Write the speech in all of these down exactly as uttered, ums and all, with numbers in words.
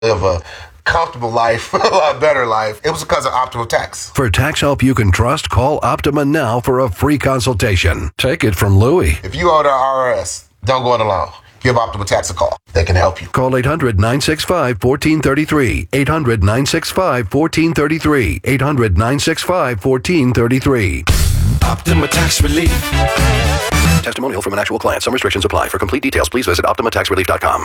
live a comfortable life, a lot better life. It was because of Optima Tax. For tax help you can trust, call Optima now for a free consultation. Take it from Louie. If you owe the I R S, don't go it alone. Give Optima Tax a call. They can help you. Call eight hundred, nine six five, one four three three. eight hundred, nine six five, one four three three. eight hundred, nine six five, one four three three. Optima Tax Relief. Testimonial from an actual client. Some restrictions apply. For complete details, please visit optima tax relief dot com.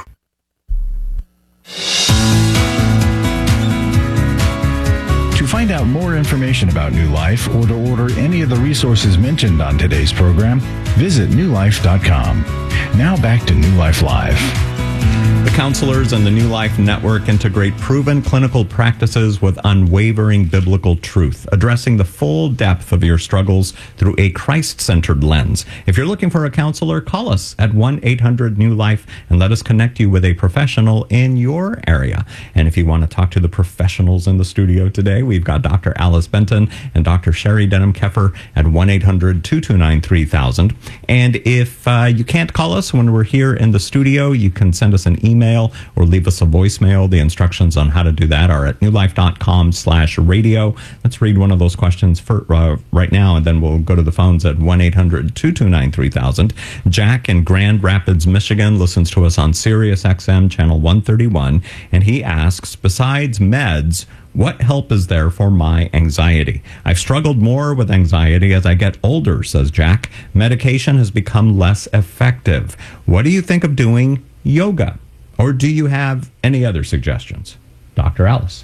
To find out more information about New Life or to order any of the resources mentioned on today's program, visit new life dot com. Now back to New Life Live. The counselors and the New Life Network integrate proven clinical practices with unwavering biblical truth, addressing the full depth of your struggles through a Christ-centered lens. If you're looking for a counselor, call us at one eight hundred new life and let us connect you with a professional in your area. And if you want to talk to the professionals in the studio today, we've got Doctor Alice Benton and Doctor Sherry Denham-Keffer at one eight hundred, two two nine, three thousand. And if uh, you can't call us when we're here in the studio, you can send us an email or leave us a voicemail. The instructions on how to do that are at new life dot com slash radio. Let's read one of those questions for uh, right now, and then we'll go to the phones at one eight hundred, two two nine, three thousand. Jack in Grand Rapids, Michigan listens to us on Sirius X M channel one thirty-one, and he asks, besides meds, what help is there for my anxiety? I've struggled more with anxiety as I get older, says Jack. Medication has become less effective. What do you think of doing yoga? Or do you have any other suggestions? Doctor Alice.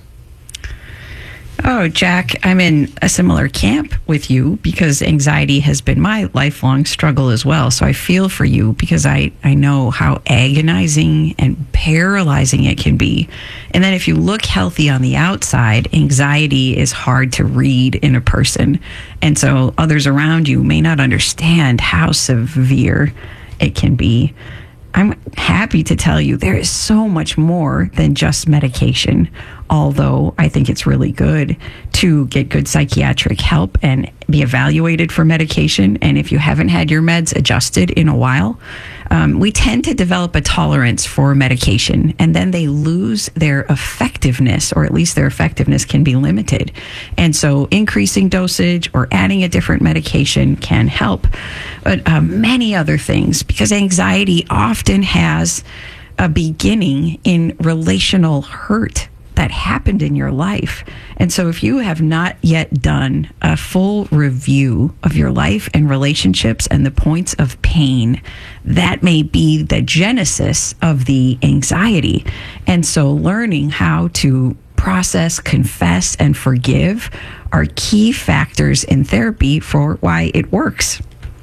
Oh, Jack, I'm in a similar camp with you because anxiety has been my lifelong struggle as well. So I feel for you because I, I know how agonizing and paralyzing it can be. And then if you look healthy on the outside, anxiety is hard to read in a person. And so others around you may not understand how severe it can be. I'm happy to tell you there is so much more than just medication, although I think it's really good to get good psychiatric help and be evaluated for medication. And if you haven't had your meds adjusted in a while, um, we tend to develop a tolerance for medication, and then they lose their effectiveness, or at least their effectiveness can be limited. And so increasing dosage or adding a different medication can help. But uh, many other things, because anxiety often has a beginning in relational hurt that happened in your life. And so if you have not yet done a full review of your life and relationships and the points of pain, that may be the genesis of the anxiety. And so learning how to process, confess, and forgive are key factors in therapy for why it works.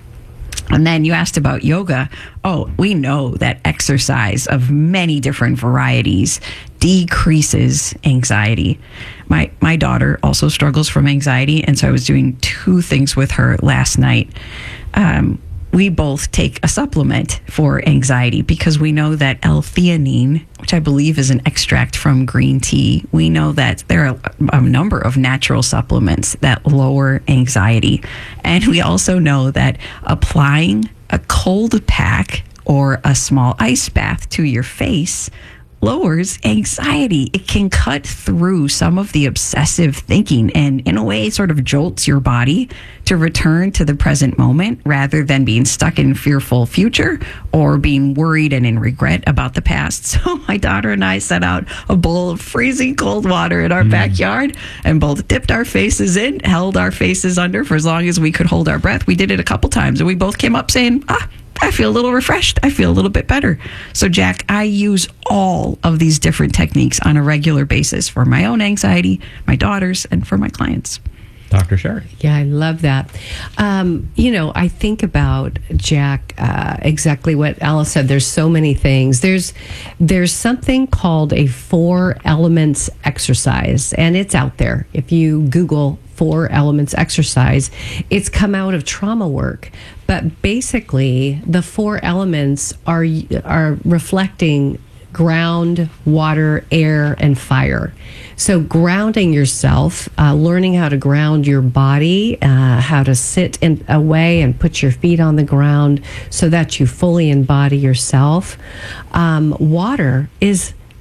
And then you asked about yoga. Oh, we know that exercise of many different varieties decreases anxiety. My my daughter also struggles from anxiety, and so I was doing two things with her last night. Um, we both take a supplement for anxiety because we know that L-theanine, which I believe is an extract from green tea, we know that there are a number of natural supplements that lower anxiety. And we also know that applying a cold pack or a small ice bath to your face lowers anxiety. It can cut through some of the obsessive thinking and in a way sort of jolts your body to return to the present moment rather than being stuck in fearful future or being worried and in regret about the past. So my daughter and I set out a bowl of freezing cold water in our mm. backyard and both dipped our faces in, held our faces under for as long as we could hold our breath. We did it a couple times and we both came up saying, ah, I feel a little refreshed. I feel a little bit better. So, Jack, I use all of these different techniques on a regular basis for my own anxiety, my daughter's, and for my clients. Doctor Sherry. Yeah, I love that. Um, you know, I think about, Jack, uh, exactly what Alice said. There's so many things. There's there's something called a four elements exercise, and it's out there. If you Google four elements exercise, it's come out of trauma work. But basically, the four elements are are reflecting ground, water, air, and fire. So grounding yourself, uh, learning how to ground your body, uh, how to sit in away and put your feet on the ground so that you fully embody yourself. Um, water is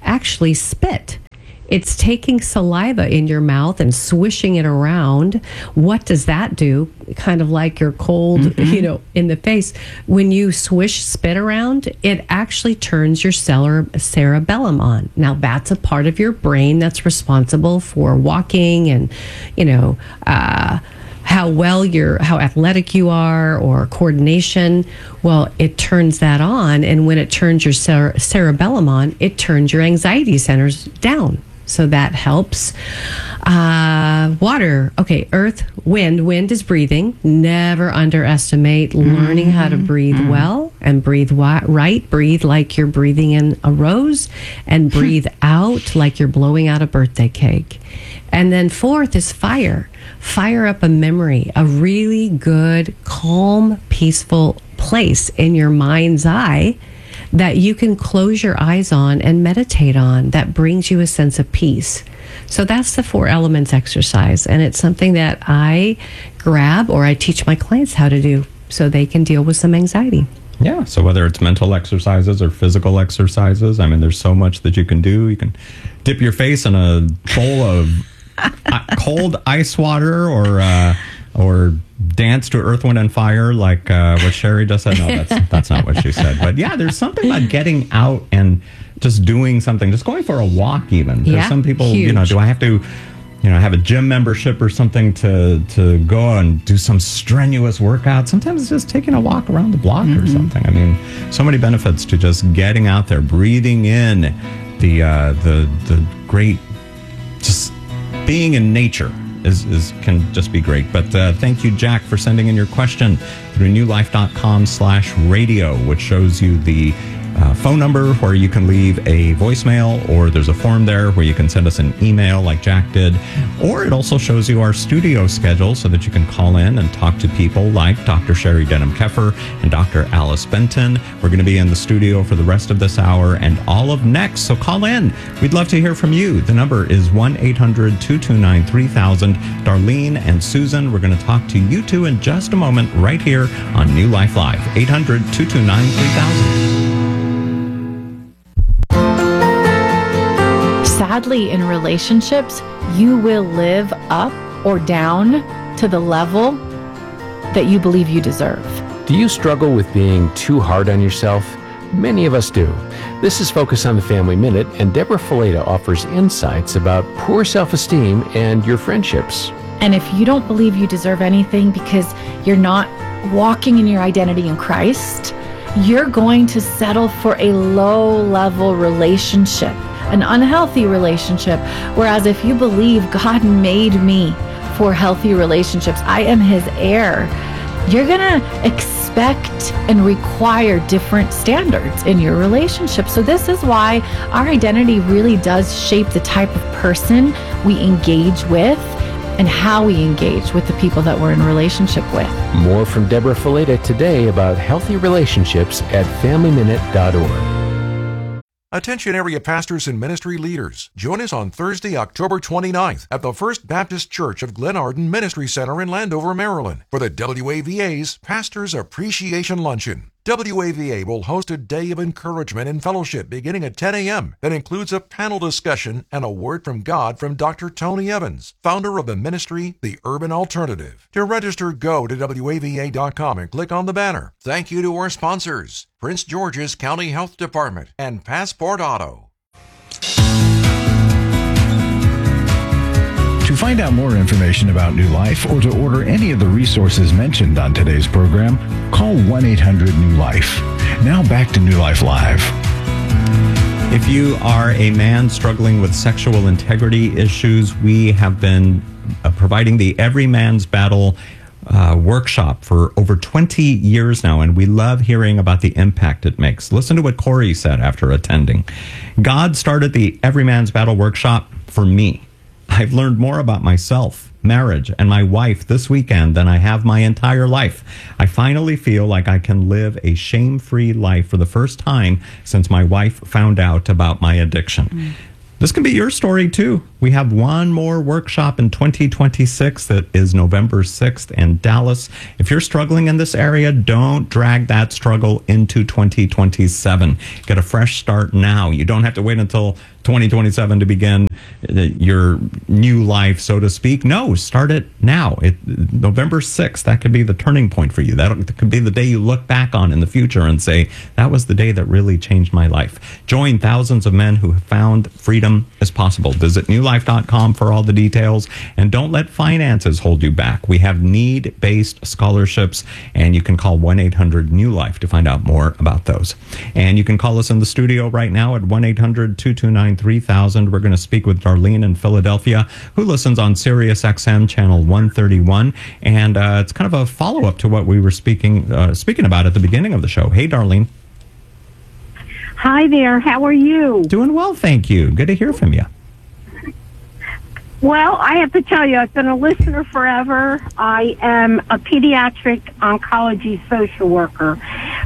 actually spit. It's taking saliva in your mouth and swishing it around. What does that do? Kind of like your cold, mm-hmm. you know, in the face. When you swish spit around, it actually turns your cere- cerebellum on. Now, that's a part of your brain that's responsible for walking and, you know, uh, how well you're, how athletic you are, or coordination. Well, it turns that on. And when it turns your cere- cerebellum on, it turns your anxiety centers down. So that helps. Uh, water. Okay, earth, wind. Wind is breathing. Never underestimate mm-hmm. learning how to breathe mm-hmm. well and breathe wi- right. Breathe like you're breathing in a rose, and breathe out like you're blowing out a birthday cake. And then fourth is fire. Fire up a memory, a really good, calm, peaceful place in your mind's eye that you can close your eyes on and meditate on, that brings you a sense of peace. So that's the four elements exercise. And it's something that I grab, or I teach my clients how to do so they can deal with some anxiety. Yeah. So whether it's mental exercises or physical exercises, I mean, there's so much that you can do. You can dip your face in a bowl of cold ice water, or uh, or dance to Earth, Wind, and Fire, like uh, what Sherry just said. No, that's that's not what she said. But yeah, there's something about getting out and just doing something, just going for a walk even. There's yeah, some people, huge. you know, do I have to, you know, have a gym membership or something to, to go and do some strenuous workout? Sometimes it's just taking a walk around the block mm-hmm. or something. I mean, so many benefits to just getting out there, breathing in the uh, the the great, just being in nature. Is, is can just be great. But uh, thank you, Jack, for sending in your question through newlife.com slash radio, which shows you the uh, phone number where you can leave a voicemail, or there's a form there where you can send us an email like Jack did. Or it also shows you our studio schedule so that you can call in and talk to people like Doctor Sherry Denham-Keffer and Doctor Alice Benton. We're going to be in the studio for the rest of this hour and all of next. So call in. We'd love to hear from you. The number is one eight hundred two two nine three thousand. Darlene and Susan, we're going to talk to you two in just a moment right here on New Life Live. eight hundred two two nine three thousand. Sadly, in relationships, you will live up or down to the level that you believe you deserve. Do you struggle with being too hard on yourself? Many of us do. This is Focus on the Family Minute, and Deborah Fileta offers insights about poor self-esteem and your friendships. And if you don't believe you deserve anything because you're not walking in your identity in Christ, you're going to settle for a low-level relationship, an unhealthy relationship. Whereas if you believe God made me for healthy relationships, I am his heir, you're going to expect and require different standards in your relationship. So this is why our identity really does shape the type of person we engage with and how we engage with the people that we're in relationship with. More from Deborah Fileta today about healthy relationships at family minute dot org. Attention area pastors and ministry leaders. Join us on Thursday, October twenty-ninth at the First Baptist Church of Glen Arden Ministry Center in Landover, Maryland for the W A V A's Pastors Appreciation Luncheon. W A V A will host a day of encouragement and fellowship beginning at ten a.m. that includes a panel discussion and a word from God from Doctor Tony Evans, founder of the ministry The Urban Alternative. To register, go to W A V A dot com and click on the banner. Thank you to our sponsors, Prince George's County Health Department and Passport Auto. To find out more information about New Life or to order any of the resources mentioned on today's program, call one eight hundred new life. Now back to New Life Live. If you are a man struggling with sexual integrity issues, we have been uh, providing the Every Man's Battle uh, workshop for over twenty years now, and we love hearing about the impact it makes. Listen to what Corey said after attending. God started the Every Man's Battle workshop for me. I've learned more about myself, marriage, and my wife this weekend than I have my entire life. I finally feel like I can live a shame-free life for the first time since my wife found out about my addiction. Mm. This can be your story too. We have one more workshop in twenty twenty-six that is November sixth in Dallas. If you're struggling in this area, don't drag that struggle into twenty twenty-seven. Get a fresh start now. You don't have to wait until twenty twenty-seven to begin your new life, so to speak. No, start it now. It, November sixth, that could be the turning point for you. That could be the day you look back on in the future and say, that was the day that really changed my life. Join thousands of men who have found freedom is possible. Visit new life dot com for all the details, and don't let finances hold you back. We have need-based scholarships, and you can call one eight hundred new life to find out more about those. And you can call us in the studio right now at one eight hundred two two nine three thousand. We're going to speak with Darlene in Philadelphia, who listens on Sirius X M channel one thirty-one, and uh, it's kind of a follow-up to what we were speaking uh, speaking about at the beginning of the show. Hey, Darlene. Hi there. How are you? Doing well, thank you. Good to hear from you. Well, I have to tell you, I've been a listener forever. I am a pediatric oncology social worker.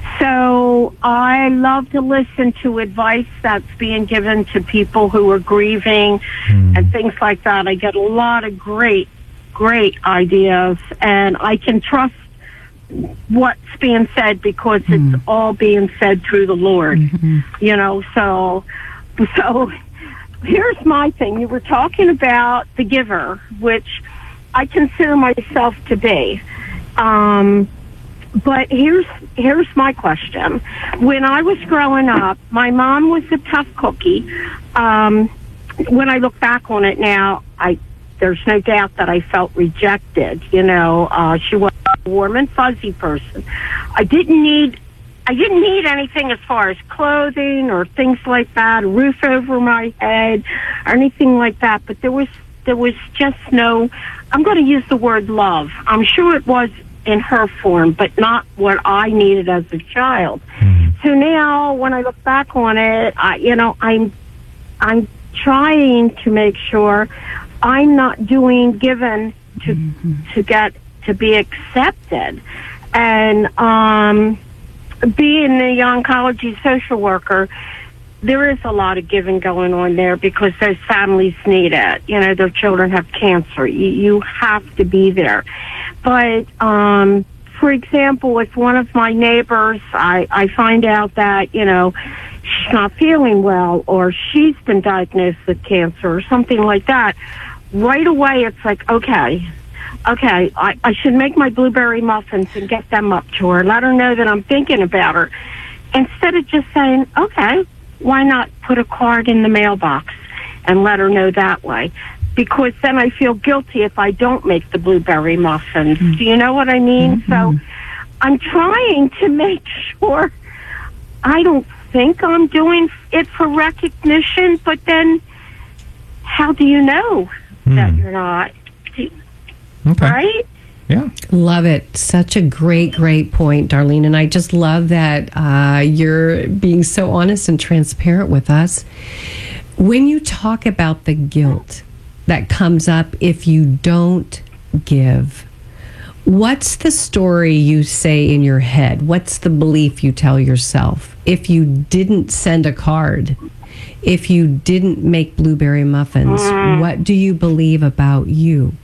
So I love to listen to advice that's being given to people who are grieving mm. and things like that. I get a lot of great, great ideas, and I can trust what's being said because mm. it's all being said through the Lord. Mm-hmm. You know, so so here's my thing. You were talking about the giver, which I consider myself to be. Um, but here's here's my question. When I was growing up, my mom was a tough cookie. Um, when I look back on it now, I there's no doubt that I felt rejected. You know, uh, she was a warm and fuzzy person. I didn't need I didn't need anything as far as clothing or things like that, a roof over my head or anything like that. But there was there was just no, I'm going to use the word love. I'm sure it was in her form, but not what I needed as a child. Mm-hmm. So now when I look back on it, I, you know, I'm I'm trying to make sure I'm not doing given to mm-hmm. to get to be accepted. And um being the oncology social worker, there is a lot of giving going on there because those families need it. You know, their children have cancer. You, you have to be there. But, um, for example, with one of my neighbors, I, I find out that, you know, she's not feeling well or she's been diagnosed with cancer or something like that. Right away, it's like, okay, okay, I, I should make my blueberry muffins and get them up to her. Let her know that I'm thinking about her. Instead of just saying, okay, why not put a card in the mailbox and let her know that way? Because then I feel guilty if I don't make the blueberry muffins. Mm-hmm. Do you know what I mean? Mm-hmm. So I'm trying to make sure I don't think I'm doing it for recognition, but then how do you know mm. that you're not? Okay. Right? Yeah. Love it. Such a great, great point, Darlene. And I just love that uh, you're being so honest and transparent with us. When you talk about the guilt that comes up if you don't give, what's the story you say in your head? What's the belief you tell yourself? If you didn't send a card, if you didn't make blueberry muffins, mm. what do you believe about you?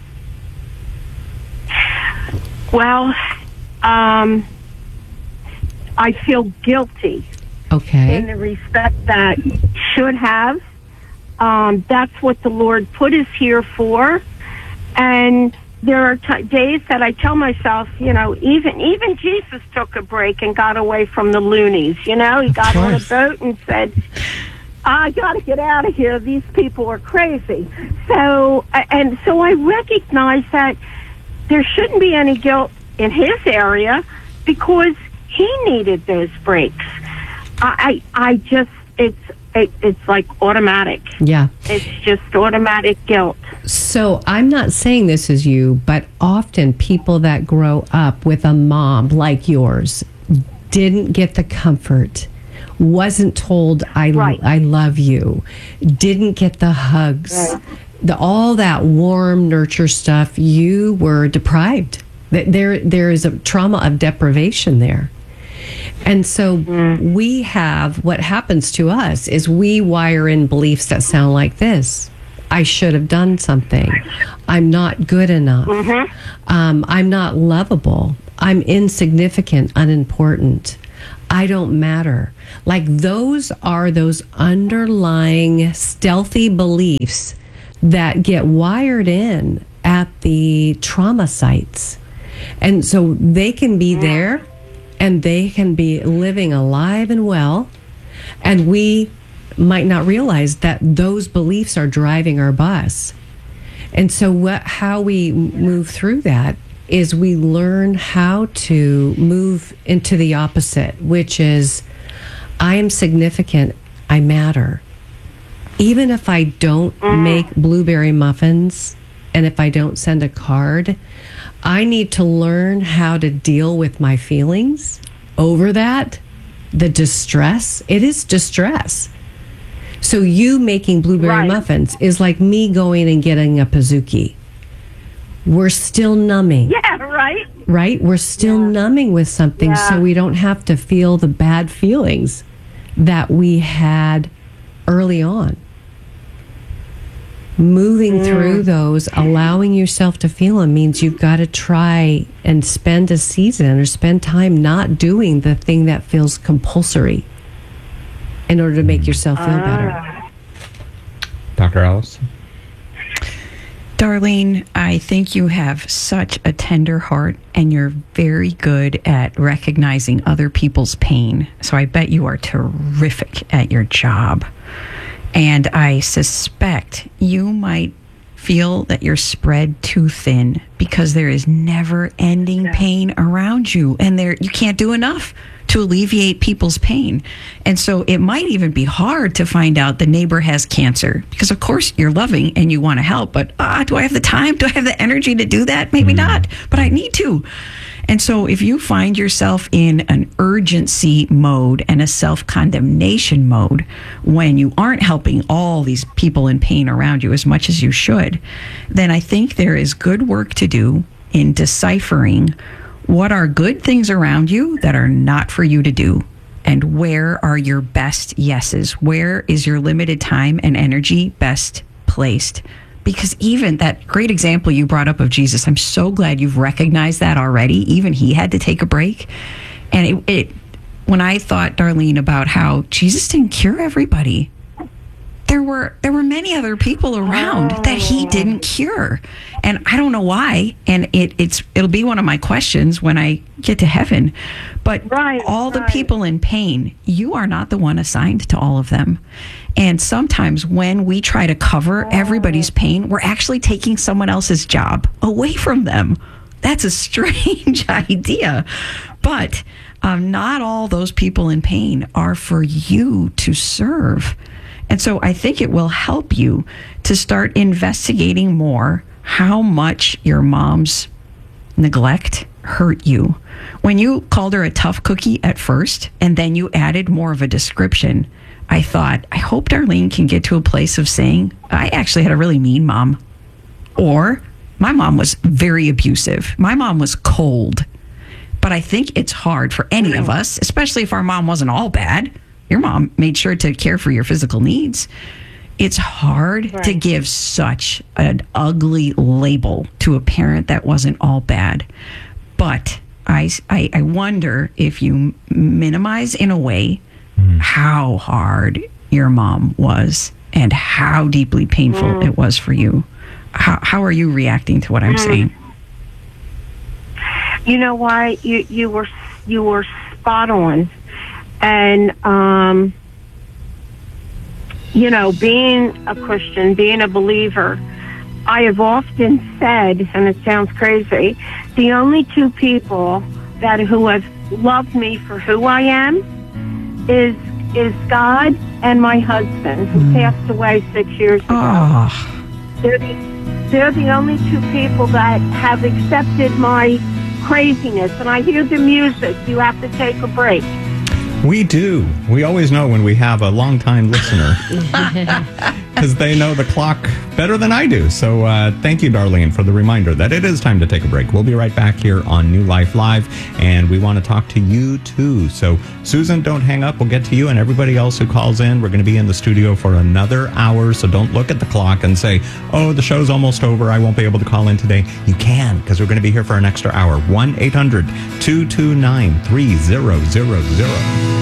Well, um, I feel guilty. Okay. In the respect that should have. Um, that's what the Lord put us here for. And there are t- days that I tell myself, you know, even even Jesus took a break and got away from the loonies. You know, he got on a boat and said, I got to get out of here. These people are crazy. So, and so I recognize that there shouldn't be any guilt in his area because he needed those breaks. I, I, I just, it's, it, it's like automatic. Yeah. It's just automatic guilt. So I'm not saying this is you, but often people that grow up with a mom like yours didn't get the comfort, wasn't told, I, right. I love you, didn't get the hugs. Right. The, all that warm nurture stuff, you were deprived. There, there is a trauma of deprivation there. And so mm. we have, what happens to us is we wire in beliefs that sound like this. I should have done something. I'm not good enough. Mm-hmm. Um, I'm not lovable. I'm insignificant, unimportant. I don't matter. Like those are those underlying stealthy beliefs that get wired in at the trauma sites. And so they can be there and they can be living alive and well. And we might not realize that those beliefs are driving our bus. And so what, how we move through that is we learn how to move into the opposite, which is, I am significant, I matter. Even if I don't make blueberry muffins and if I don't send a card, I need to learn how to deal with my feelings over that, the distress. It is distress. So you making blueberry right. muffins is like me going and getting a Pizookie. We're still numbing. Yeah, right. Right? We're still yeah. numbing with something yeah. so we don't have to feel the bad feelings that we had early on. Moving mm. through those, allowing yourself to feel them means you've got to try and spend a season or spend time not doing the thing that feels compulsory in order to make yourself feel better. Uh. Doctor Alice? Darlene, I think you have such a tender heart and you're very good at recognizing other people's pain. So I bet you are terrific at your job. And I suspect you might feel that you're spread too thin because there is never ending pain around you and there you can't do enough to alleviate people's pain. And so it might even be hard to find out the neighbor has cancer because of course you're loving and you want to help, but ah, do I have the time? Do I have the energy to do that? Maybe not, but I need to. And so if you find yourself in an urgency mode and a self-condemnation mode when you aren't helping all these people in pain around you as much as you should, then I think there is good work to do in deciphering what are good things around you that are not for you to do, and where are your best yeses? Where is your limited time and energy best placed? Because even that great example you brought up of Jesus, I'm so glad you've recognized that already. Even he had to take a break. And it, it when I thought, Darlene, about how Jesus didn't cure everybody, there were there were many other people around oh. that he didn't cure. And I don't know why. And it, it's it'll be one of my questions when I get to heaven. But right, all right. the people in pain, you are not the one assigned to all of them. And sometimes when we try to cover oh. everybody's pain, we're actually taking someone else's job away from them. That's a strange idea. But um, not all those people in pain are for you to serve. And so I think it will help you to start investigating more how much your mom's neglect hurt you. When you called her a tough cookie at first, and then you added more of a description, I thought, I hope Darlene can get to a place of saying, I actually had a really mean mom. Or, my mom was very abusive. My mom was cold. But I think it's hard for any of us, especially if our mom wasn't all bad. Your mom made sure to care for your physical needs. It's hard right. to give such an ugly label to a parent that wasn't all bad. But I, I, I wonder if you minimize in a way mm. how hard your mom was and how deeply painful mm. it was for you. How, how are you reacting to what I'm mm. saying? You know why? You, you were you were spot on. And, um, you know, being a Christian, being a believer, I have often said, and it sounds crazy, the only two people that who have loved me for who I am is is God and my husband, who passed away six years ago. Oh. They're the, they're the only two people that have accepted my craziness. And I hear the music. You have to take a break. We do. We always know when we have a longtime listener. because they know the clock better than I do. So uh, thank you, Darlene, for the reminder that it is time to take a break. We'll be right back here on New Life Live, and we want to talk to you too. So Susan, don't hang up. We'll get to you and everybody else who calls in. We're going to be in the studio for another hour, so don't look at the clock and say, oh, the show's almost over, I won't be able to call in today. You can, because we're going to be here for an extra hour. one eight hundred two two nine three zero zero zero.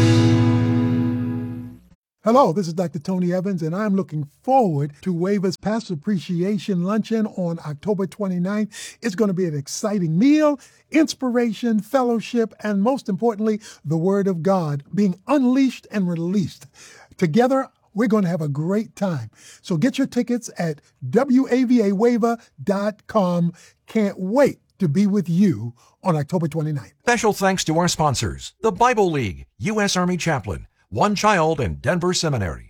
Hello, this is Doctor Tony Evans, and I'm looking forward to Waver's Pastor Appreciation Luncheon on October twenty-ninth. It's going to be an exciting meal, inspiration, fellowship, and most importantly, the Word of God being unleashed and released. Together, we're going to have a great time. So get your tickets at W A V A waiver dot com. Can't wait to be with you on October twenty-ninth. Special thanks to our sponsors, the Bible League, U S Army Chaplain, One Child, and Denver Seminary.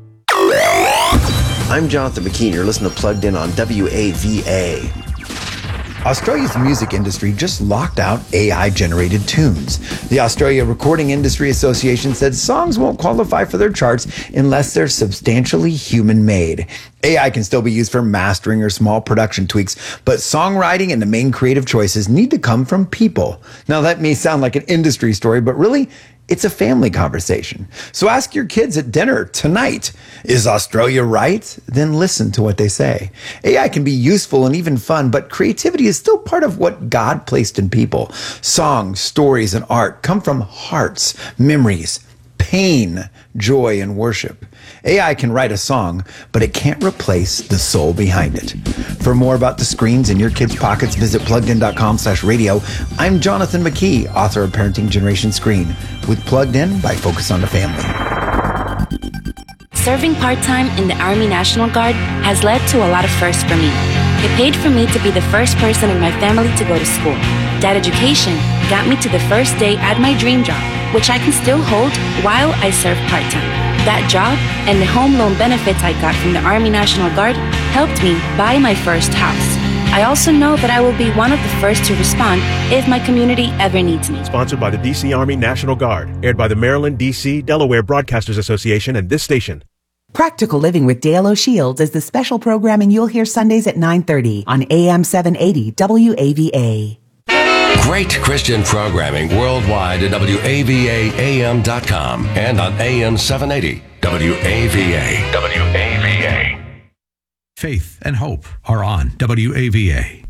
I'm Jonathan McKean. You're listening to Plugged In on W A V A. Australia's music industry just locked out A I-generated tunes. The Australia Recording Industry Association said songs won't qualify for their charts unless they're substantially human-made. A I can still be used for mastering or small production tweaks, but songwriting and the main creative choices need to come from people. Now, that may sound like an industry story, but really, it's a family conversation. So ask your kids at dinner tonight, is Australia right? Then listen to what they say. A I can be useful and even fun, but creativity is still part of what God placed in people. Songs, stories, and art come from hearts, memories, pain, joy, and worship. A I can write a song, but it can't replace the soul behind it. For more about the screens in your kids' pockets, visit pluggedin.com slash radio. I'm Jonathan McKee, author of Parenting Generation Screen, with Plugged In by Focus on the Family. Serving part-time in the Army National Guard has led to a lot of firsts for me. It paid for me to be the first person in my family to go to school. That education got me to the first day at my dream job, which I can still hold while I serve part-time. That job and the home loan benefits I got from the Army National Guard helped me buy my first house. I also know that I will be one of the first to respond if my community ever needs me. Sponsored by the D C Army National Guard, aired by the Maryland, D C, Delaware Broadcasters Association and this station. Practical Living with Dale O'Shields is the special programming you'll hear Sundays at nine thirty on A M seven eighty W A V A. Great Christian programming worldwide at W A V A A M dot com and on A M seven eighty W A V A. W A V A. Faith and hope are on W A V A.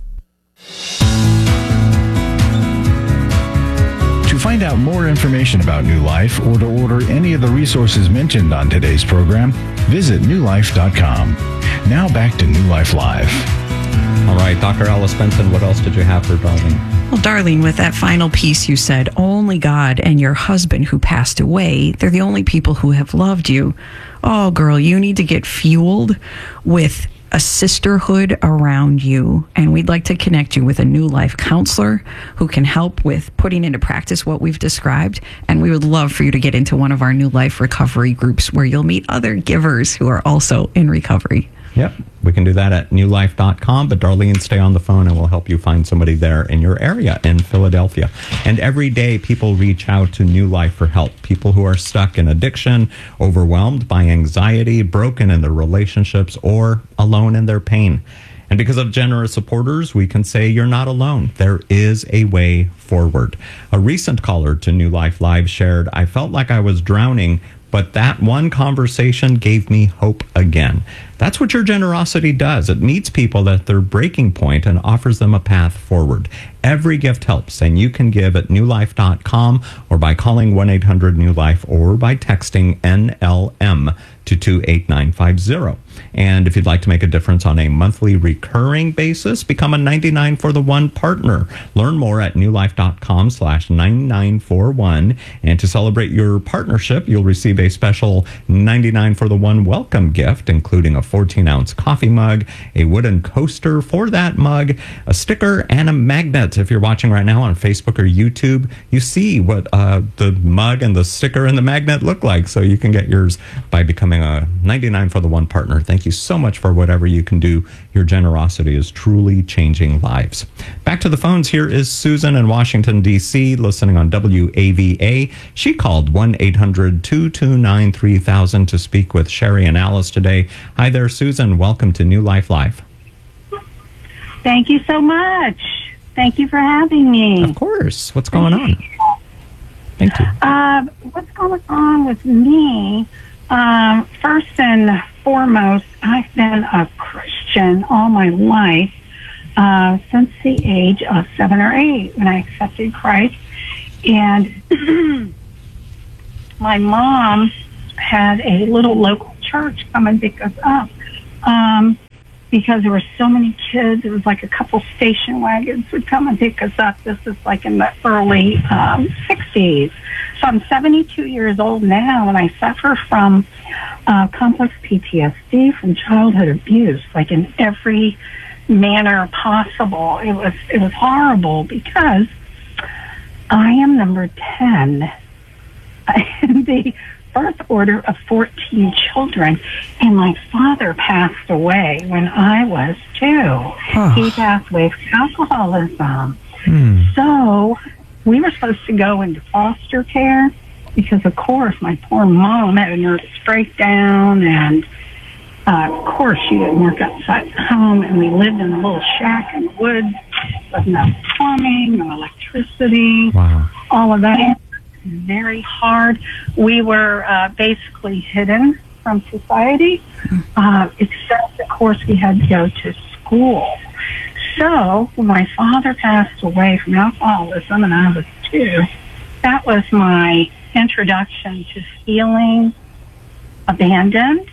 To find out more information about New Life or to order any of the resources mentioned on today's program, visit new life dot com. Now back to New Life Live. All right, Doctor Alice Benson, what else did you have for Darlene? Well, Darlene, with that final piece you said, only God and your husband who passed away, they're the only people who have loved you. Oh, girl, you need to get fueled with a sisterhood around you, and we'd like to connect you with a New Life counselor who can help with putting into practice what we've described, and we would love for you to get into one of our New Life recovery groups where you'll meet other givers who are also in recovery. Yep, we can do that at new life dot com, but Darlene, stay on the phone and we'll help you find somebody there in your area in Philadelphia. And every day people reach out to New Life for help. People who are stuck in addiction, overwhelmed by anxiety, broken in their relationships, or alone in their pain. And because of generous supporters, we can say you're not alone. There is a way forward. A recent caller to New Life Live shared, I felt like I was drowning, but that one conversation gave me hope again. That's what your generosity does. It meets people at their breaking point and offers them a path forward. Every gift helps, and you can give at new life dot com or by calling one eight hundred new life or by texting N L M to two eight nine five zero. And if you'd like to make a difference on a monthly recurring basis, become a ninety-nine for the one partner. Learn more at new life dot com slash nine nine four one. And to celebrate your partnership, you'll receive a special ninety-nine for the one welcome gift, including a fourteen ounce coffee mug, a wooden coaster for that mug, a sticker, and a magnet. If you're watching right now on Facebook or YouTube, you see what uh, the mug and the sticker and the magnet look like. So you can get yours by becoming a ninety-nine for the one partner. Thank you so much for whatever you can do. Your generosity is truly changing lives. Back to the phones. Here is Susan in Washington, D C, listening on W A V A. She called one eight hundred two two nine three thousand to speak with Sherry and Alice today. Hi there, Susan. Welcome to New Life Live. Thank you so much. Thank you for having me. Of course. What's going on? Thank you. Uh, what's going on with me? Um, first and foremost, I've been a Christian all my life, uh, since the age of seven or eight when I accepted Christ. And my mom had a little local church come and pick us up. Um, because there were so many kids. It was like a couple station wagons would come and pick us up. This is like in the early um, sixties. So I'm seventy-two years old now, and I suffer from uh, complex P T S D from childhood abuse, like in every manner possible. It was it was horrible because I am number ten in the birth order of fourteen children, and my father passed away when I was two. Oh. He passed away from alcoholism. Hmm. So we were supposed to go into foster care because, of course, my poor mom had a nervous breakdown, and uh, of course she didn't work outside the home, and we lived in a little shack in the woods with no plumbing, no electricity, wow. all of that. Very hard. We were uh, basically hidden from society, uh, except, of course, we had to go to school. So when my father passed away from alcoholism and I was two, that was my introduction to feeling abandoned.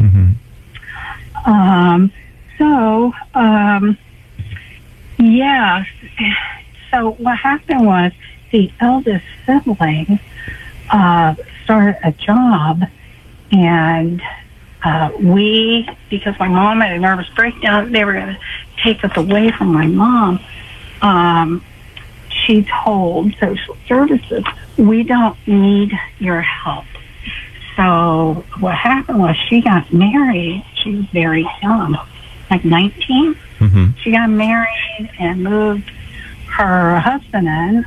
Mm-hmm. Um, so, um, yeah. So what happened was, the eldest sibling uh, started a job, and uh, we, because my mom had a nervous breakdown, they were going to take us away from my mom. Um, she told social services, we don't need your help. So what happened was she got married. She was very young, like nineteen. Mm-hmm. She got married and moved her husband in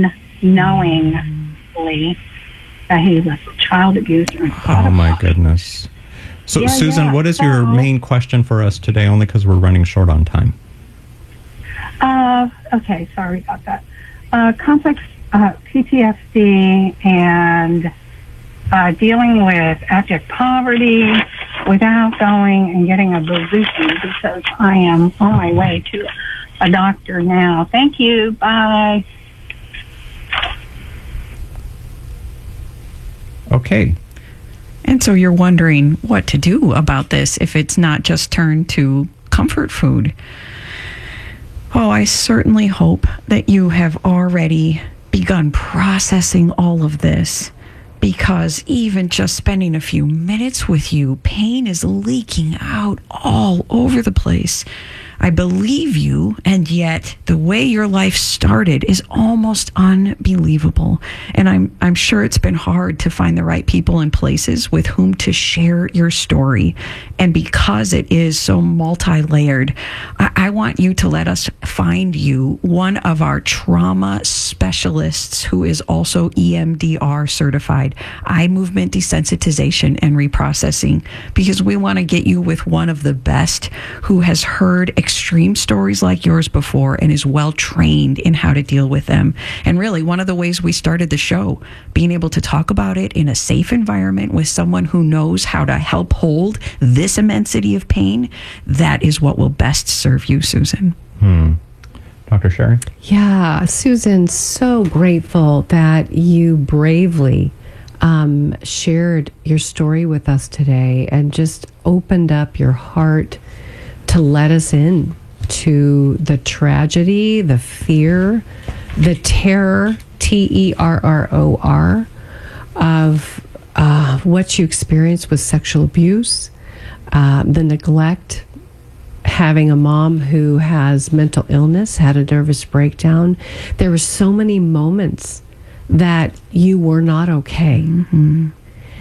unknowingly that he was a child abuser. Oh, my goodness. So, Yeah, Susan, yeah. what is your So- main question for us today, only because we're running short on time? Uh, okay, sorry about that. Uh, complex uh, P T S D and uh, dealing with abject poverty without going and getting a bazooki, because I am on my way to a doctor now. Thank you. Bye. Okay. And so you're wondering what to do about this if it's not just turned to comfort food. Oh, I certainly hope that you have already begun processing all of this, because even just spending a few minutes with you, pain is leaking out all over the place. I believe you, and yet the way your life started is almost unbelievable. And I'm I'm sure it's been hard to find the right people and places with whom to share your story. And because it is so multi-layered, I, I want you to let us find you one of our trauma specialists who is also E M D R certified, eye movement desensitization and reprocessing, because we want to get you with one of the best who has heard extreme stories like yours before and is well trained in how to deal with them. And really, one of the ways we started the show, being able to talk about it in a safe environment with someone who knows how to help hold this immensity of pain, that is what will best serve you, Susan. Hmm. Doctor Sherry? Yeah, Susan, so grateful that you bravely um, shared your story with us today and just opened up your heart to let us in to the tragedy, the fear, the terror, T E R R O R, of uh, what you experienced with sexual abuse, uh, the neglect, having a mom who has mental illness, had a nervous breakdown. There were so many moments that you were not okay. Mm-hmm.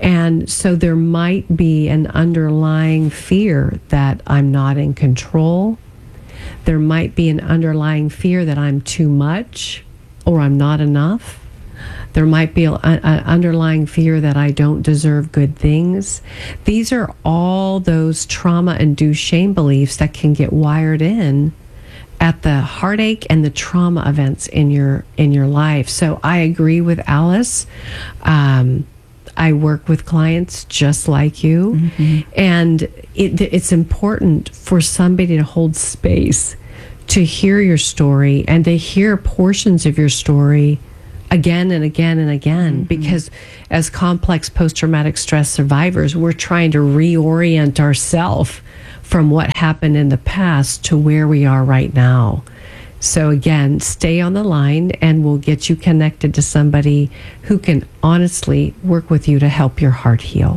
And so there might be an underlying fear that I'm not in control. There might be an underlying fear that I'm too much or I'm not enough. There might be an underlying fear that I don't deserve good things. These are all those trauma-induced shame beliefs that can get wired in at the heartache and the trauma events in your in your life. So I agree with Alice. Um, I work with clients just like you, mm-hmm. and it, it's important for somebody to hold space to hear your story and to hear portions of your story again and again and again, mm-hmm. because as complex post-traumatic stress survivors, we're trying to reorient ourselves from what happened in the past to where we are right now. So again, stay on the line and we'll get you connected to somebody who can honestly work with you to help your heart heal.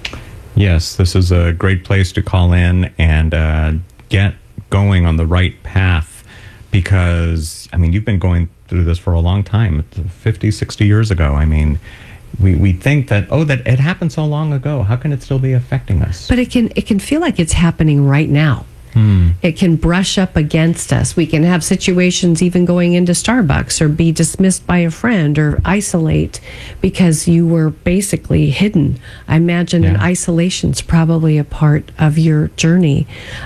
Yes, this is a great place to call in and uh, get going on the right path, because, I mean, you've been going through this for a long time, fifty, sixty years ago. I mean, we, we think that, oh, that it happened so long ago. How can it still be affecting us? But it can it can feel like it's happening right now. Hmm. It can brush up against us. We can have situations even going into Starbucks or be dismissed by a friend or isolate because you were basically hidden. I imagine yeah. an isolation's probably a part of your journey.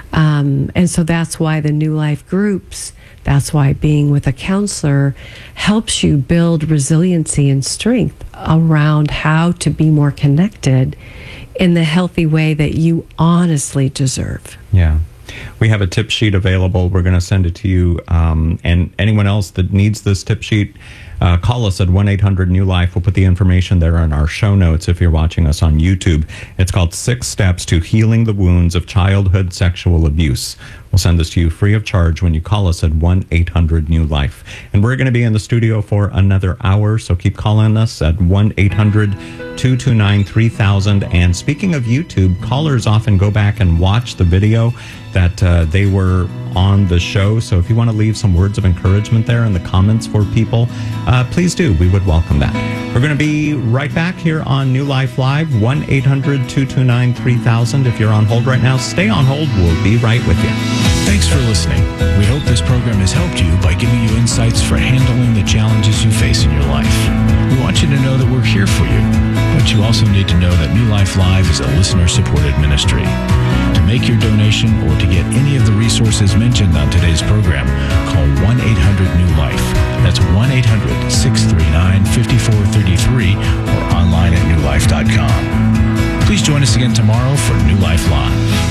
Um, and so that's why the New Life groups, that's why being with a counselor helps you build resiliency and strength around how to be more connected in the healthy way that you honestly deserve. Yeah. We have a tip sheet available. We're going to send it to you. Um, and anyone else that needs this tip sheet, uh, call us at one eight hundred new life. We'll put the information there in our show notes if you're watching us on YouTube. It's called Six Steps to Healing the Wounds of Childhood Sexual Abuse. We'll send this to you free of charge when you call us at one eight hundred new life. And we're going to be in the studio for another hour, so keep calling us at one eight hundred two two nine three thousand. And speaking of YouTube, callers often go back and watch the video that uh, they were on the show. So if you want to leave some words of encouragement there in the comments for people, uh, please do. We would welcome that. We're going to be right back here on New Life Live, one eight hundred two two nine three thousand. If you're on hold right now, stay on hold. We'll be right with you. Thanks for listening. We hope this program has helped you by giving you insights for handling the challenges you face in your life. We want you to know that we're here for you, but you also need to know that New Life Live is a listener-supported ministry. To make your donation or to get any of the resources mentioned on today's program, call one eight hundred new life. That's one eight hundred six three nine five four three three or online at new life dot com. Please join us again tomorrow for New Life Live.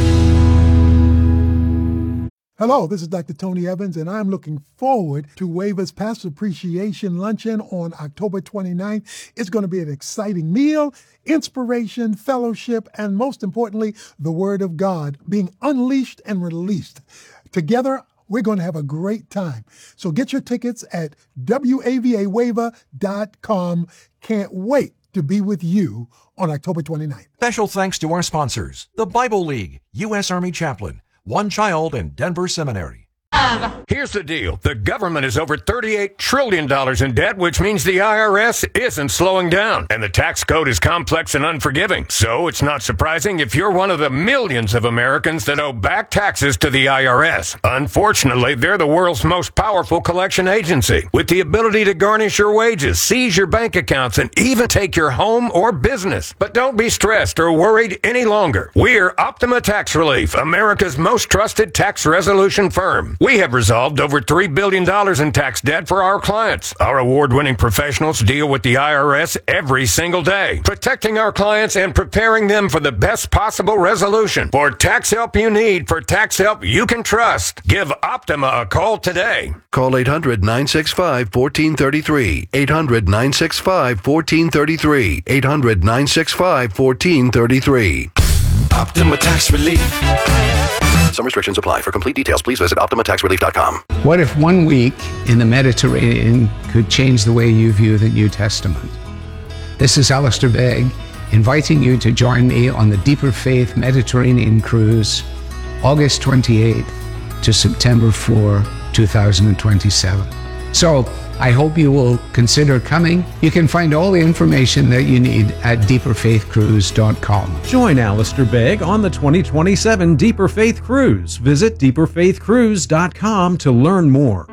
Hello, this is Doctor Tony Evans, and I'm looking forward to Waver's Pastor Appreciation Luncheon on October twenty-ninth. It's going to be an exciting meal, inspiration, fellowship, and most importantly, the Word of God being unleashed and released. Together, we're going to have a great time. So get your tickets at W A V A waiver dot com. Can't wait to be with you on October twenty-ninth. Special thanks to our sponsors, the Bible League, U S Army Chaplain, One Child, and Denver Seminary. Here's the deal. The government is over thirty-eight trillion dollars in debt, which means the I R S isn't slowing down. And the tax code is complex and unforgiving. So it's not surprising if you're one of the millions of Americans that owe back taxes to the I R S. Unfortunately, they're the world's most powerful collection agency, with the ability to garnish your wages, seize your bank accounts, and even take your home or business. But don't be stressed or worried any longer. We're Optima Tax Relief, America's most trusted tax resolution firm. We have resolved over three billion dollars in tax debt for our clients. Our award-winning professionals deal with the I R S every single day, protecting our clients and preparing them for the best possible resolution. For tax help you need, for tax help you can trust, give Optima a call today. Call eight hundred nine six five one four three three. eight hundred nine six five one four three three. eight hundred nine six five one four three three. Optima Tax Relief. Some restrictions apply. For complete details, please visit optima tax relief dot com. What if one week in the Mediterranean could change the way you view the New Testament? This is Alistair Begg, inviting you to join me on the Deeper Faith Mediterranean Cruise, August twenty-eighth to September fourth, two thousand twenty-seven. So, I hope you will consider coming. You can find all the information that you need at deeper faith cruise dot com. Join Alistair Begg on the twenty twenty-seven Deeper Faith Cruise. Visit deeper faith cruise dot com to learn more.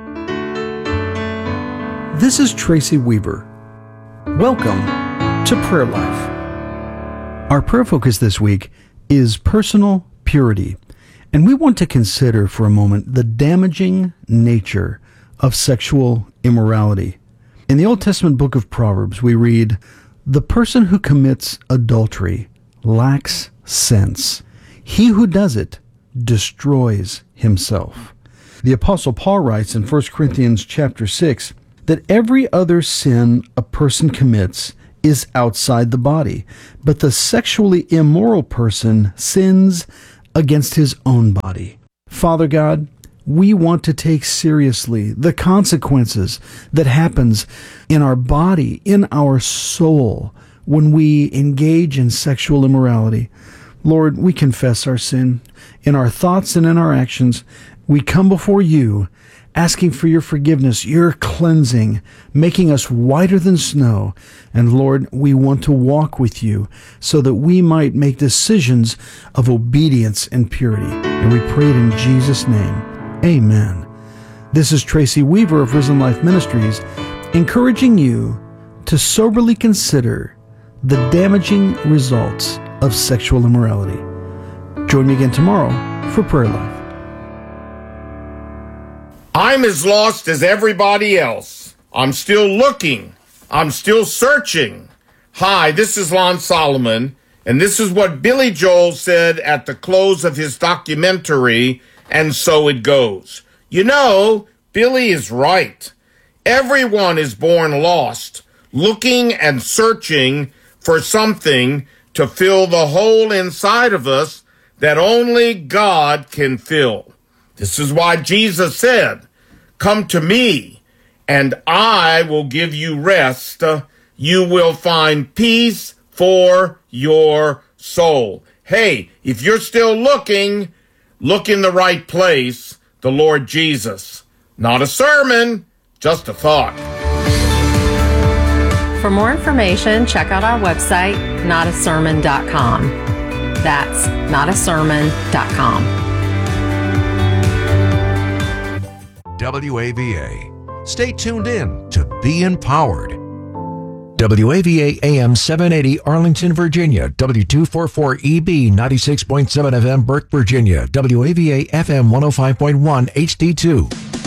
This is Tracy Weaver. Welcome to Prayer Life. Our prayer focus this week is personal purity, and we want to consider for a moment the damaging nature of sexual immorality. In the Old Testament book of Proverbs, we read, "The person who commits adultery lacks sense. He who does it destroys himself." The Apostle Paul writes in First Corinthians chapter six that every other sin a person commits is outside the body, but the sexually immoral person sins against his own body. Father God, we want to take seriously the consequences that happens in our body, in our soul, when we engage in sexual immorality. Lord, we confess our sin in our thoughts and in our actions. We come before you asking for your forgiveness, your cleansing, making us whiter than snow. And Lord, we want to walk with you so that we might make decisions of obedience and purity. And we pray it in Jesus' name. Amen. This is Tracy Weaver of Risen Life Ministries, encouraging you to soberly consider the damaging results of sexual immorality. Join me again tomorrow for Prayer Life. I'm as lost as everybody else. I'm still looking. I'm still searching. Hi, this is Lon Solomon, and this is what Billy Joel said at the close of his documentary, And So It Goes. You know, Billy is right. Everyone is born lost, looking and searching for something to fill the hole inside of us that only God can fill. This is why Jesus said, "Come to me, and I will give you rest. You will find peace for your soul." Hey, if you're still looking, look in the right place, the Lord Jesus. Not a sermon, just a thought. For more information, check out our website, not a sermon dot com. That's not a sermon dot com. W A V A. Stay tuned in to Be Empowered. W A V A A M seven eighty Arlington, Virginia. W two forty-four E B ninety-six point seven F M Burke, Virginia. W A V A F M one oh five point one H D two.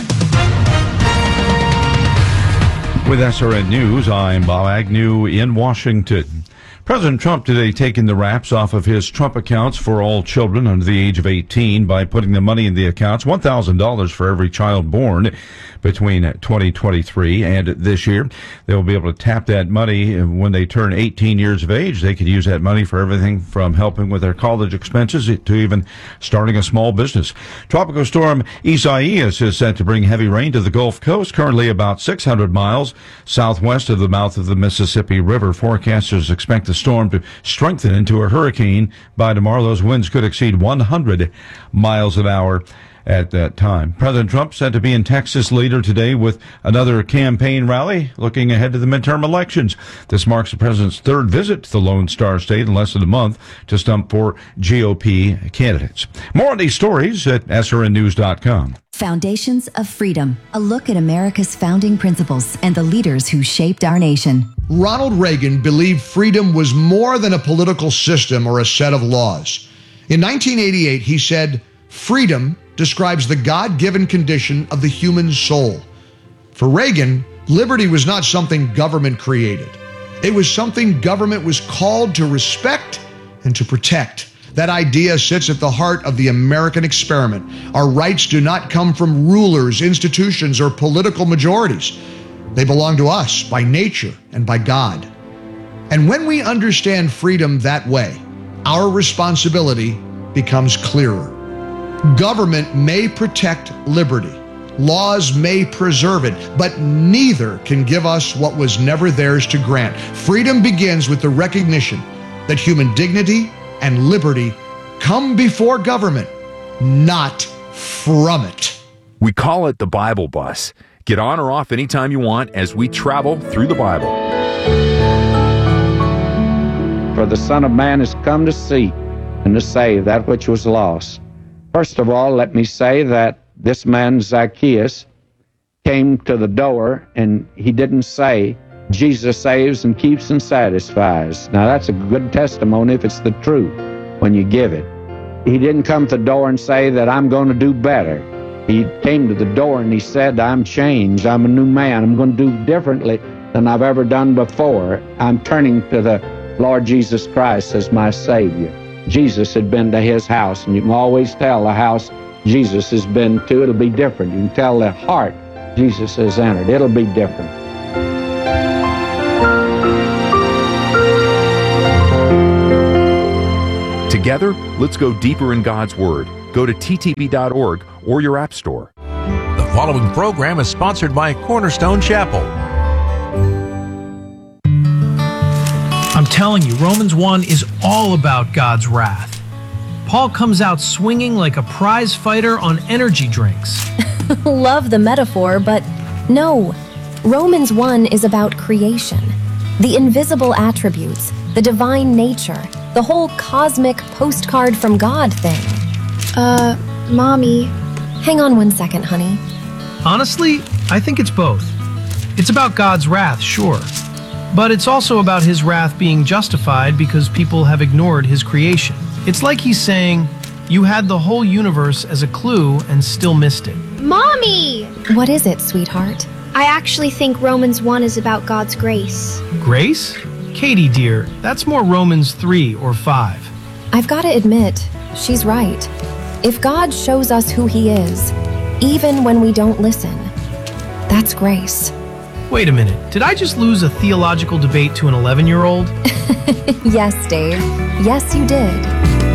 With S R N News, I'm Bob Agnew in Washington. President Trump today taking the wraps off of his Trump accounts for all children under the age of eighteen by putting the money in the accounts, one thousand dollars for every child born between twenty twenty-three and this year. They'll be able to tap that money when they turn eighteen years of age. They could use that money for everything from helping with their college expenses to even starting a small business. Tropical storm Isaias is set to bring heavy rain to the Gulf Coast, currently about six hundred miles southwest of the mouth of the Mississippi River. Forecasters expect the storm to strengthen into a hurricane by tomorrow. Those winds could exceed one hundred miles an hour at that time. President Trump said to be in Texas later today with another campaign rally looking ahead to the midterm elections. This marks the president's third visit to the Lone Star State in less than a month to stump for G O P candidates. More on these stories at S R N news dot com. Foundations of Freedom, a look at America's founding principles and the leaders who shaped our nation. Ronald Reagan believed freedom was more than a political system or a set of laws. In nineteen eighty-eight, he said, "Freedom describes the God-given condition of the human soul." For Reagan, liberty was not something government created. It was something government was called to respect and to protect. That idea sits at the heart of the American experiment. Our rights do not come from rulers, institutions, or political majorities. They belong to us by nature and by God. And when we understand freedom that way, our responsibility becomes clearer. Government may protect liberty. Laws may preserve it, but neither can give us what was never theirs to grant. Freedom begins with the recognition that human dignity and liberty come before government, not from it. We call it the Bible Bus. Get on or off anytime you want as we travel through the Bible. For the Son of Man has come to seek and to save that which was lost. First of all, let me say that this man, Zacchaeus, came to the door and he didn't say, Jesus saves and keeps and satisfies. Now that's a good testimony if it's the truth when you give it. He didn't come to the door and say that I'm going to do better. He came to the door and he said, I'm changed. I'm a new man. I'm going to do differently than I've ever done before. I'm turning to the Lord Jesus Christ as my Savior. Jesus had been to his house, and you can always tell the house Jesus has been to. It'll be different. You can tell the heart Jesus has entered. It'll be different. Together, let's go deeper in God's Word. Go to T T B dot org or your app store. The following program is sponsored by Cornerstone Chapel. I'm telling you, Romans one is all about God's wrath. Paul comes out swinging like a prize fighter on energy drinks. Love the metaphor, but no. Romans one is about creation. The invisible attributes, the divine nature, the whole cosmic postcard from God thing. Uh, Mommy. Hang on one second, honey. Honestly, I think it's both. It's about God's wrath, sure. But it's also about his wrath being justified because people have ignored his creation. It's like he's saying, you had the whole universe as a clue and still missed it. Mommy! What is it, sweetheart? I actually think Romans one is about God's grace. Grace? Katie, dear, that's more Romans three or five. I've got to admit, she's right. If God shows us who he is, even when we don't listen, that's grace. Wait a minute, did I just lose a theological debate to an eleven-year-old? Yes, Dave. Yes, you did.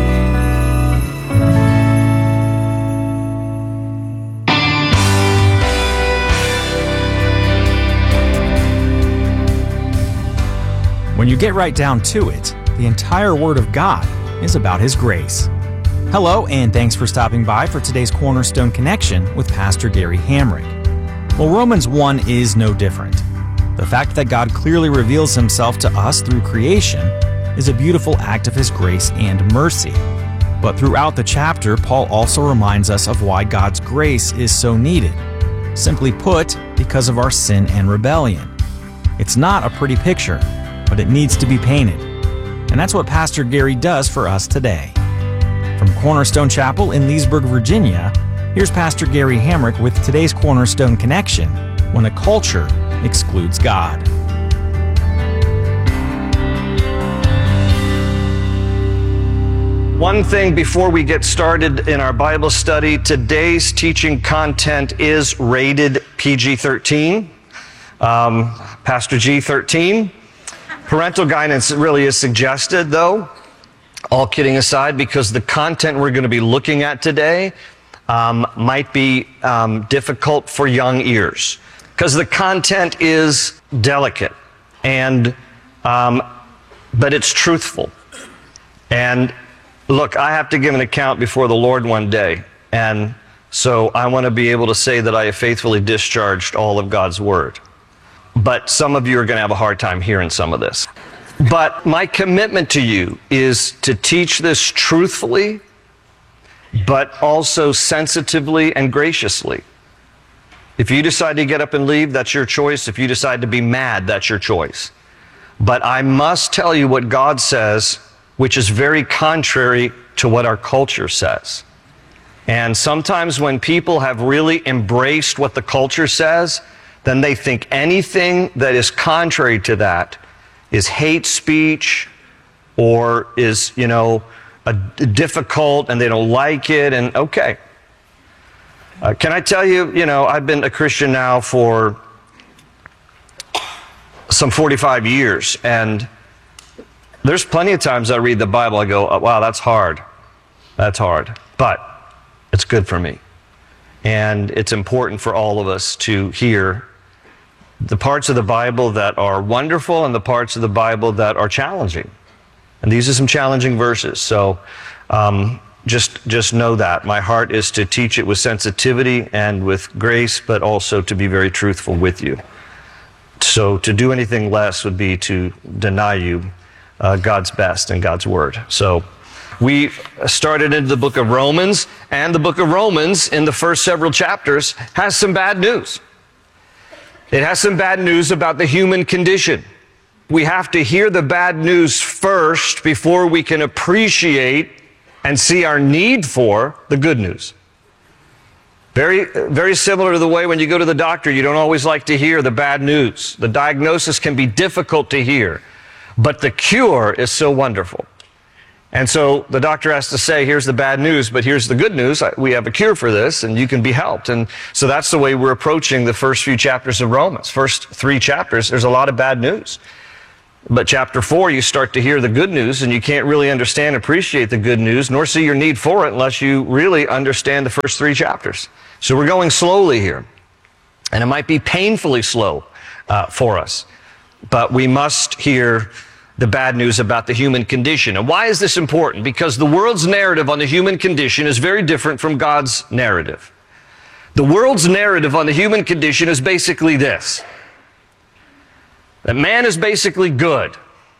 When you get right down to it, the entire Word of God is about His grace. Hello, and thanks for stopping by for today's Cornerstone Connection with Pastor Gary Hamrick. Well, Romans one is no different. The fact that God clearly reveals Himself to us through creation is a beautiful act of His grace and mercy. But throughout the chapter, Paul also reminds us of why God's grace is so needed. Simply put, because of our sin and rebellion. It's not a pretty picture, but it needs to be painted. And that's what Pastor Gary does for us today. From Cornerstone Chapel in Leesburg, Virginia, here's Pastor Gary Hamrick with today's Cornerstone Connection, when a culture excludes God. One thing before we get started in our Bible study, today's teaching content is rated P G thirteen. Um, Pastor G thirteen. Parental guidance really is suggested, though, all kidding aside, because the content we're going to be looking at today um, might be um, difficult for young ears, because the content is delicate, and um, but it's truthful. And look, I have to give an account before the Lord one day, and so I want to be able to say that I have faithfully discharged all of God's Word. But some of you are going to have a hard time hearing some of this. But my commitment to you is to teach this truthfully, but also sensitively and graciously. If you decide to get up and leave, that's your choice. If you decide to be mad, that's your choice. But I must tell you what God says, which is very contrary to what our culture says. And sometimes when people have really embraced what the culture says, then they think anything that is contrary to that is hate speech or is, you know, a, difficult and they don't like it. And okay. Uh, can I tell you, you know, I've been a Christian now for some forty-five years, and there's plenty of times I read the Bible, I go, wow, that's hard. That's hard. But it's good for me. And it's important for all of us to hear the parts of the Bible that are wonderful and the parts of the Bible that are challenging. And these are some challenging verses. So um, just, just know that. My heart is to teach it with sensitivity and with grace, but also to be very truthful with you. So to do anything less would be to deny you uh, God's best and God's word. So we started into the book of Romans, and the book of Romans in the first several chapters has some bad news. It has some bad news about the human condition. We have to hear the bad news first before we can appreciate and see our need for the good news. Very, very similar to the way when you go to the doctor, you don't always like to hear the bad news. The diagnosis can be difficult to hear, but the cure is so wonderful. And so the doctor has to say, here's the bad news, but here's the good news. We have a cure for this, and you can be helped. And so that's the way we're approaching the first few chapters of Romans. First three chapters, there's a lot of bad news. But chapter four, you start to hear the good news, and you can't really understand, appreciate the good news, nor see your need for it unless you really understand the first three chapters. So we're going slowly here. And it might be painfully slow uh, for us. But we must hear the bad news about the human condition. And why is this important? Because the world's narrative on the human condition is very different from God's narrative. The world's narrative on the human condition is basically this: that man is basically good.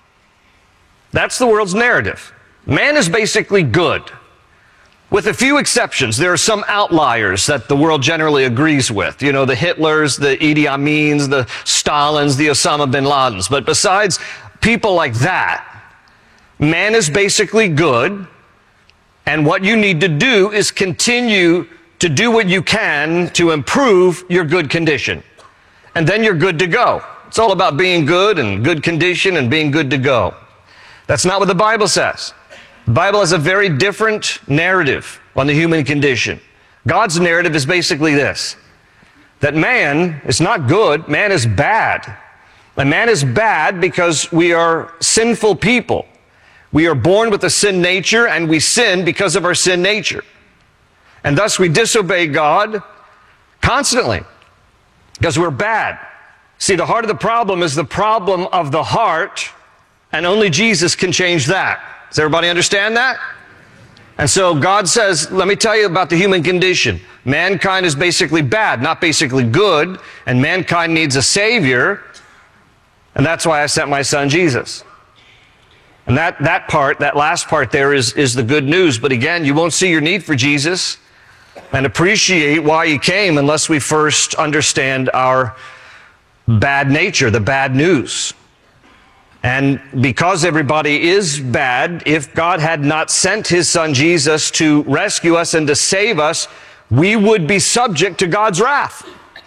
That's the world's narrative. Man is basically good. With a few exceptions, there are some outliers that the world generally agrees with. You know, the Hitlers, the Idi Amins, the Stalins, the Osama bin Ladens. But besides people like that, man is basically good, and what you need to do is continue to do what you can to improve your good condition. And then you're good to go. It's all about being good and good condition and being good to go. That's not what the Bible says. The Bible has a very different narrative on the human condition. God's narrative is basically this: that man is not good, man is bad. And man is bad because we are sinful people. We are born with a sin nature, and we sin because of our sin nature. And thus we disobey God constantly because we're bad. See, the heart of the problem is the problem of the heart, and only Jesus can change that. Does everybody understand that? And so God says, let me tell you about the human condition. Mankind is basically bad, not basically good, and mankind needs a Savior, and that's why I sent my son Jesus. And that, that part, that last part there is, is the good news. But again, you won't see your need for Jesus and appreciate why he came unless we first understand our bad nature, the bad news. And because everybody is bad, if God had not sent his son Jesus to rescue us and to save us, we would be subject to God's wrath.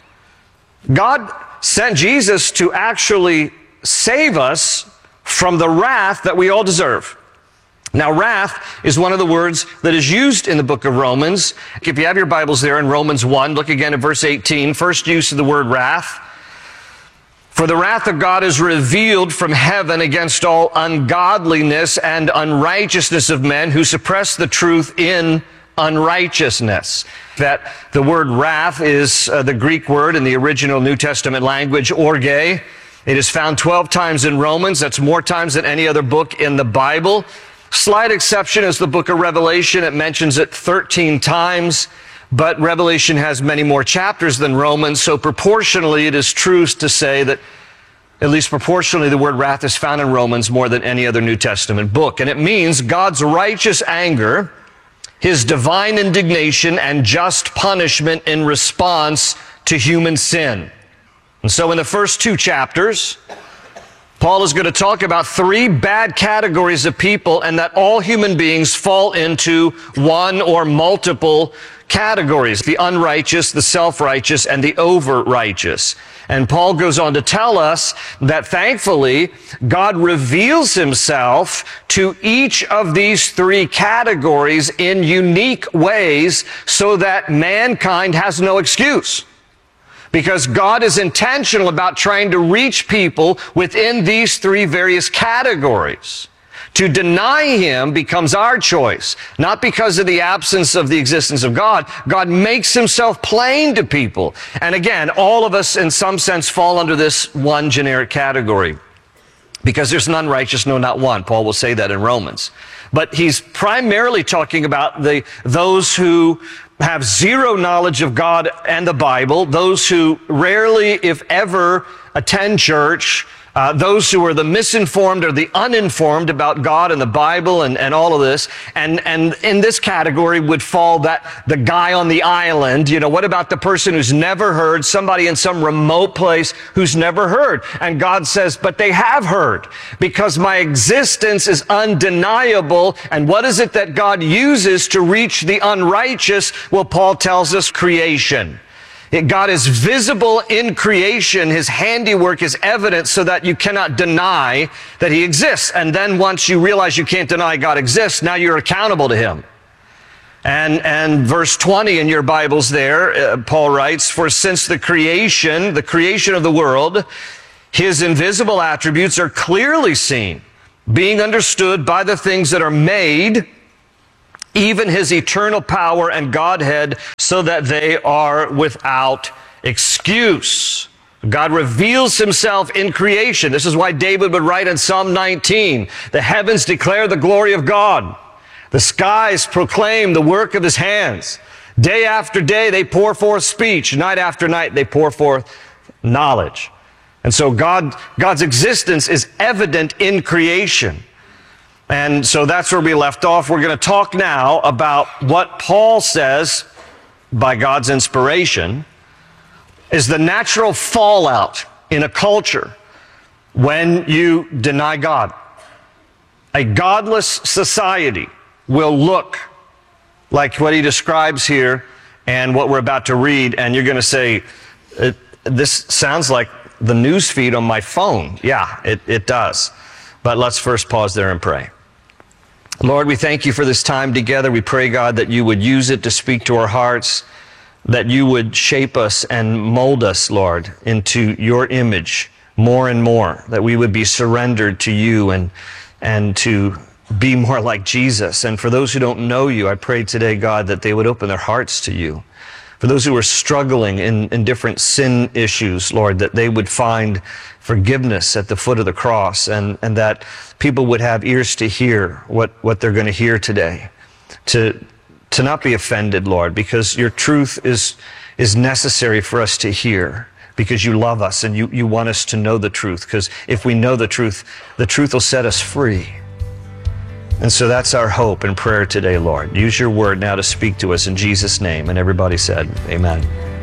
God sent Jesus to actually save us from the wrath that we all deserve. Now, wrath is one of the words that is used in the book of Romans. If you have your Bibles there in Romans one, look again at verse eighteen. First use of the word wrath. For the wrath of God is revealed from heaven against all ungodliness and unrighteousness of men who suppress the truth in unrighteousness. That the word wrath is uh, the Greek word in the original New Testament language, orge. It is found twelve times in Romans. That's more times than any other book in the Bible. Slight exception is the book of Revelation. It mentions it thirteen times. But Revelation has many more chapters than Romans, so proportionally it is true to say that, at least proportionally, the word wrath is found in Romans more than any other New Testament book. And it means God's righteous anger, his divine indignation, and just punishment in response to human sin. And so in the first two chapters, Paul is going to talk about three bad categories of people, and that all human beings fall into one or multiple categories: the unrighteous, the self-righteous, and the over-righteous. And Paul goes on to tell us that thankfully, God reveals himself to each of these three categories in unique ways so that mankind has no excuse. Because God is intentional about trying to reach people within these three various categories. To deny him becomes our choice, not because of the absence of the existence of God. God makes himself plain to people. And again, all of us in some sense fall under this one generic category. Because there's none righteous, no, not one. Paul will say that in Romans. But he's primarily talking about the those who have zero knowledge of God and the Bible, those who rarely, if ever, attend church, Uh, those who are the misinformed or the uninformed about God and the Bible and, and all of this. And, and in this category would fall that the guy on the island. You know, what about the person who's never heard, somebody in some remote place who's never heard? And God says, but they have heard, because my existence is undeniable. And what is it that God uses to reach the unrighteous? Well, Paul tells us creation. God is visible in creation. His handiwork is evident so that you cannot deny that he exists. And then once you realize you can't deny God exists, now you're accountable to him. And, and verse twenty in your Bibles there, uh, Paul writes, for since the creation, the creation of the world, his invisible attributes are clearly seen, being understood by the things that are made, even his eternal power and Godhead, so that they are without excuse. God reveals himself in creation. This is why David would write in Psalm nineteen, the heavens declare the glory of God. The skies proclaim the work of his hands. Day after day they pour forth speech. Night after night they pour forth knowledge. And so God, God's existence is evident in creation. And so that's where we left off. We're going to talk now about what Paul says, by God's inspiration, is the natural fallout in a culture when you deny God. A godless society will look like what he describes here and what we're about to read, and you're going to say, this sounds like the news feed on my phone. Yeah, it, it does. But let's first pause there and pray. Lord, we thank you for this time together. We pray, God, that you would use it to speak to our hearts, that you would shape us and mold us, Lord, into your image more and more, that we would be surrendered to you and, and to be more like Jesus. And for those who don't know you, I pray today, God, that they would open their hearts to you. For those who are struggling in, in different sin issues, Lord, that they would find forgiveness at the foot of the cross, and, and that people would have ears to hear what, what they're going to hear today. To, to not be offended, Lord, because your truth is, is necessary for us to hear, because you love us and you, you want us to know the truth, because if we know the truth, the truth will set us free. And so that's our hope and prayer today, Lord. Use your word now to speak to us in Jesus' name. And everybody said, amen.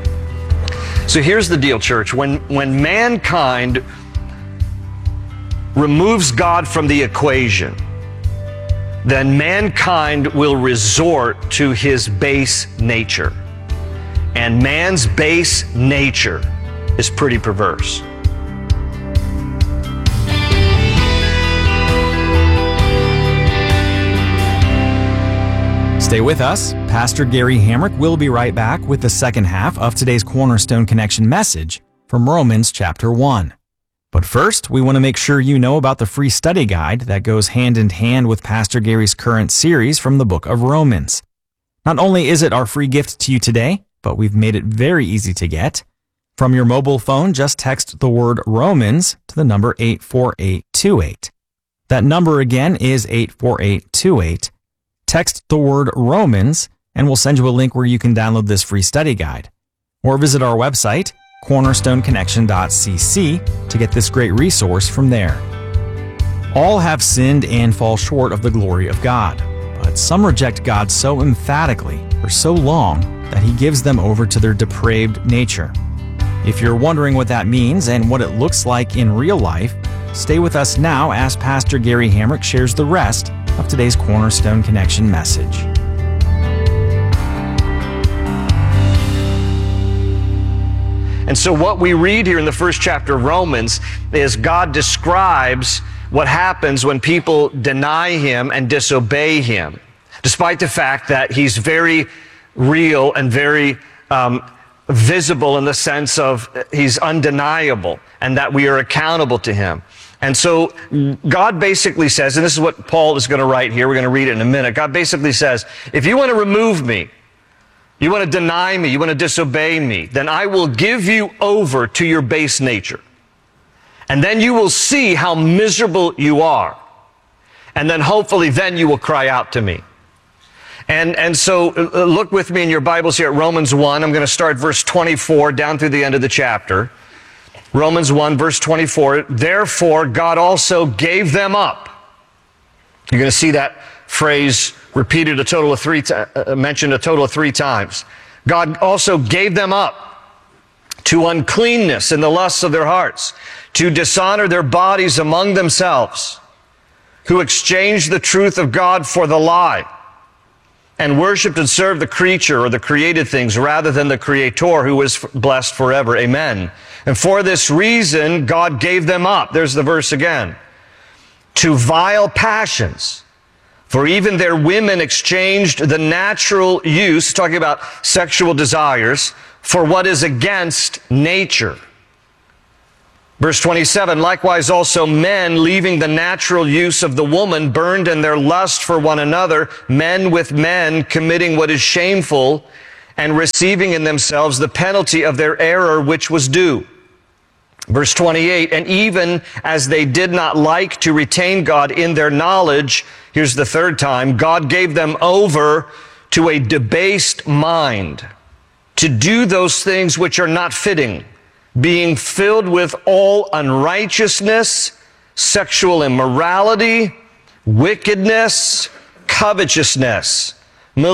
So here's the deal, church. When, when mankind removes God from the equation, then mankind will resort to his base nature. And man's base nature is pretty perverse. Stay with us. Pastor Gary Hamrick will be right back with the second half of today's Cornerstone Connection message from Romans chapter one. But first, we want to make sure you know about the free study guide that goes hand in hand with Pastor Gary's current series from the book of Romans. Not only is it our free gift to you today, but we've made it very easy to get. From your mobile phone, just text the word Romans to the number eight four eight two eight. That number again is eight four eight two eight. Text the word Romans, and we'll send you a link where you can download this free study guide. Or visit our website, cornerstone connection dot c c, to get this great resource from there. All have sinned and fall short of the glory of God, but some reject God so emphatically for so long that he gives them over to their depraved nature. If you're wondering what that means and what it looks like in real life, stay with us now as Pastor Gary Hamrick shares the rest of today's Cornerstone Connection message. And so what we read here in the first chapter of Romans is God describes what happens when people deny him and disobey him, despite the fact that he's very real and very um, visible in the sense of he's undeniable and that we are accountable to him. And so God basically says, and this is what Paul is going to write here, we're going to read it in a minute. God basically says, if you want to remove me, you want to deny me, you want to disobey me, then I will give you over to your base nature. And then you will see how miserable you are. And then hopefully then you will cry out to me. And, and so uh, look with me in your Bibles here at Romans one. I'm going to start verse twenty-four down through the end of the chapter. Romans one, verse twenty-four. Therefore, God also gave them up. You're going to see that phrase repeated a total of three, t- uh, mentioned a total of three times. God also gave them up to uncleanness in the lusts of their hearts, to dishonor their bodies among themselves, who exchanged the truth of God for the lie, and worshiped and served the creature or the created things rather than the Creator, who is blessed forever. Amen. And for this reason, God gave them up. There's the verse again. To vile passions. For even their women exchanged the natural use, talking about sexual desires, for what is against nature. Verse twenty-seven, likewise also men, leaving the natural use of the woman, burned in their lust for one another, men with men, committing what is shameful, and receiving in themselves the penalty of their error which was due. Verse twenty-eight, and even as they did not like to retain God in their knowledge, here's the third time, God gave them over to a debased mind, to do those things which are not fitting, being filled with all unrighteousness, sexual immorality, wickedness, covetousness,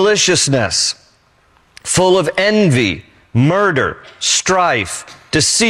maliciousness, full of envy, murder, strife, deceit,